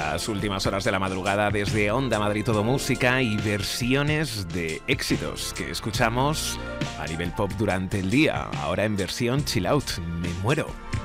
las últimas horas de la madrugada desde Onda Madrid Todo Música y versiones de éxitos que escuchamos a nivel pop durante el día, ahora en versión chill out. Me muero.